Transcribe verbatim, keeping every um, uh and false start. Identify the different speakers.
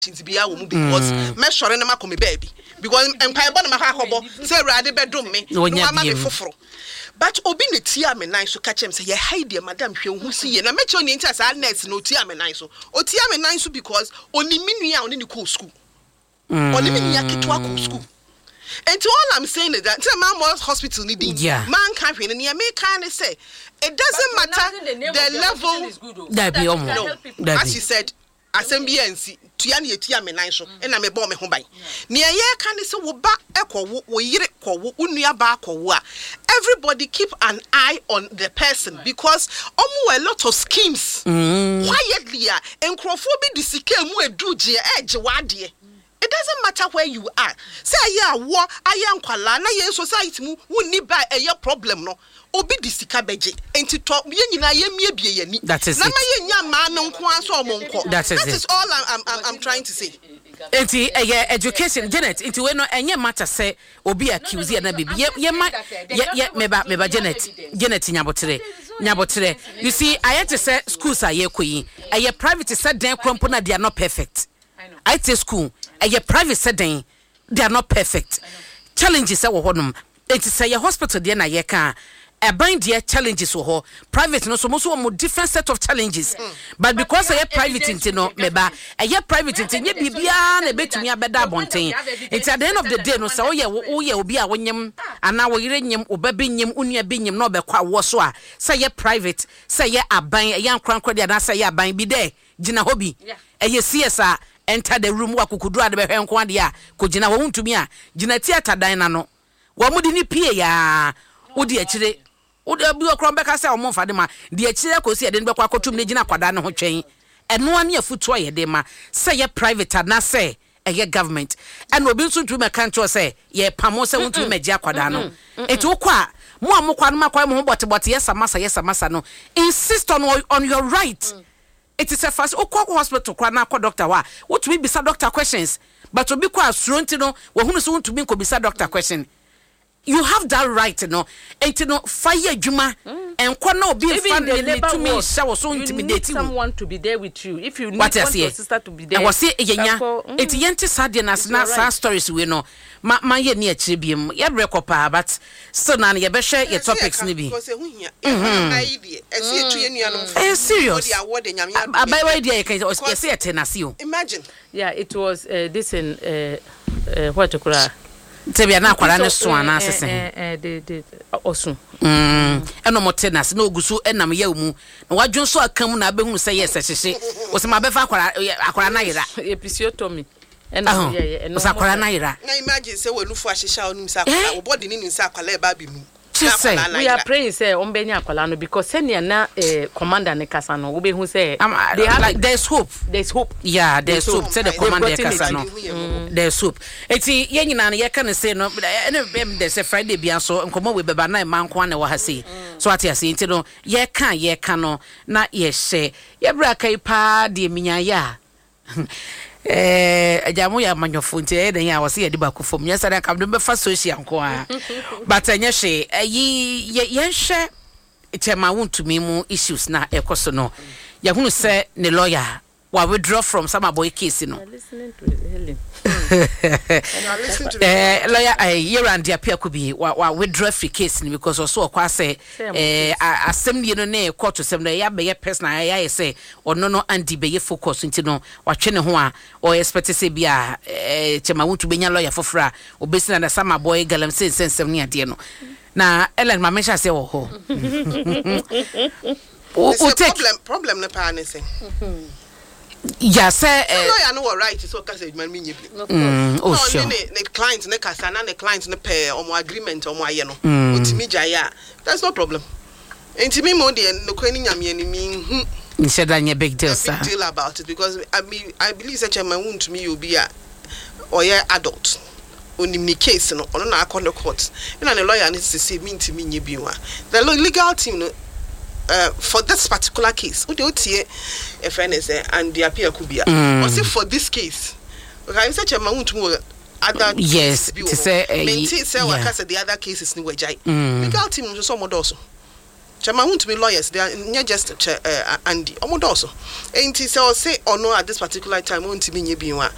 Speaker 1: Bia will because me sure na makomi baby because empire born maka kobo say rade bedroom me no ama me foforo but obi ne tia me nan so catch him say ye hide madam hwe hu si ye na me cho ni ntia sa net no tia me nan so o tia me nan so because oni minua oni ni ko school oni minua ketwa ko school. And to all I'm saying is that man hospital need yeah. man can't win and me kind of say it doesn't but matter the, the level
Speaker 2: that be
Speaker 1: no, as you said assembly and see tuya tia me nan so and na me bo me ho ban ne ye kan say wo ba ekwo wo yire kwo wo unua ba akwo a everybody keep an eye on the person right. because omo a lot of schemes mm. quietly a enkrofo bi disike mu eduje eje wade. It doesn't matter where you are. Say ya wo aya nkwala na ye society mu woni ba eye problem no. Obi disika beje. Enti to ye nyina ye mie bie ye ni.
Speaker 2: That is
Speaker 1: na
Speaker 2: it.
Speaker 1: Na ma ye nya ma no nko anso omonko.
Speaker 2: That is
Speaker 1: that
Speaker 2: it.
Speaker 1: is all I'm I'm I'm trying to say.
Speaker 2: Enti eye education Janet enti we no enye matter say obi accuse na bibi. Ye ye ma ye ye meba meba Janet. Janet nyabotere. Nyabotere. You see I had to say schools are ye koyi. Eye private said den krompo na they are not perfect. I say school a private setting they are not perfect. Challenges are honum. It is a hospital there na ye can a bind their challenges or private no so most more different set of challenges. Mm. But because I private into no meba a ye private into ye bibia na bet me abeda bonten. It's at the end of the day no say oh yeah oh yeah obi a wonyem ana wo yire nyem obabi nyem unua bi nyem no be kwa wo so a say ye private say ye aban ye ankranko dia na say ye aban bi there gina hobi e ye C S A enter the room wa kukudura de behwe nko ade a ko gina wo ntumi a gina theater dan na no wo mudi ni pie ya odi akire odi abi okron beka se o mo fade ma de akire ko si ede be kwa kotum ne gina kwada ne ho twen eno ane afutu aye de ma say ye private na say eye government and obi nso ntumi meka ncho say ye pamo se ntumi magya kwada no eto kwa mo amokwa no makwa mo ho bote bote yesa masa yesa masa no insist on on your right. Mm. It is a fast okwa hospital kwa na kwa doctor wa what we bisa doctor questions but obi kwa asronti no wo hunu so ntumi ko bisa doctor question. You have that right no enti no fire adwuma enko na obi fan ne to me show so intimidate you
Speaker 3: someone to be there with you if you need
Speaker 2: what
Speaker 3: your sister to be there.
Speaker 2: I was say yenya enti yente sade na na sa stories we no ma ma ye ne akire biem ye breko pa but still na ye be hwe ye topics ni bi
Speaker 1: because e hu hia e na ide e se etu ye nuanom
Speaker 2: eh serious abai why dey can you say it na see you
Speaker 1: imagine
Speaker 3: yeah it was uh, this in uh, uh, what to call
Speaker 2: Tebia na kwara ne so ana asese
Speaker 3: eh eh de de osun
Speaker 2: mm eno motenas na ogusu enam ya mu na wadwon so akam na abehunu se yes hyehye o se ma befa kwara akwara na yira
Speaker 3: episiotomy ena ye ye
Speaker 2: eno o akwara na yira
Speaker 1: na imagine say wenufu ahyeha onum sa akwara wo body ni ni sa akwara e ba bi mu.
Speaker 3: We are praying say ombenya akwala no because senior na eh, commander ne kasa no we be hu say
Speaker 2: um, they have like there's hope
Speaker 3: there's hope
Speaker 2: yeah there's, there's hope say the commander kasa no mm. There's hope eti ye nyina na ye ka ne say no ene there's a Friday bia so nkomo we beba na man kwa na wa ha say so ati ase enti no ye ka ye ka no na ye hye ye bra kai pa de minya ya eh ajamu ya manyofo nti e den ya wose ye de ba kufom nya sada kam do be fa social nko a but enye hwe ayi ye hwe chema wontumi mu issues na ekoso no ya hunu se ne lawyer wa withdraw from some boy case no
Speaker 3: listening to Helen
Speaker 2: eh lawyer eh yeran dia pia kubi wa, wa withdraw free case ni because also kwa say eh assembly no na court sem na ya be ye personal ya say ono no andi be ye focus nti no wa twe ne ho a o expect say bia eh chema wontu benya lawyer fofora obesina na some boy galam say sensem ni ade no na Ellen ma mention say wo ho
Speaker 1: o problem problem na pa ne say
Speaker 2: yeah say
Speaker 1: eh no ya no right so ka say man me nyebi
Speaker 2: mm oh sure
Speaker 1: ne ne client ne kasa na ne client ne pay omo agreement omo aye no otimi jaya that's no problem entimi mo de no kwani nyame ni mi hu
Speaker 2: instead anya big deal sir
Speaker 1: big deal about it because I mean I believe such a man won't me you be a or yeah adult on the case no on na akọ the court na the lawyer needs to say me ntimi nyebi wa the legal team no Uh, for this particular case, what do you say? A friend is and the appear could be. Or say for this case, okay, such a man to other
Speaker 2: yes to say
Speaker 1: maintain say what case the other cases ni wejai. Legal team so some also. Chama want to be lawyers. They are not just uh, Andy. Omo also. Ain't he say or say or no at this particular time want to be nyebi wa.